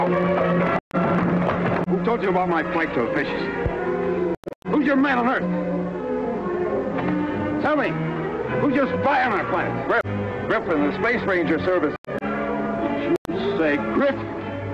Who told you about my flight to Officius? Who's your man on Earth? Tell me, who's your spy on our planet? Griffin, the Space Ranger Service. Say, Griffin.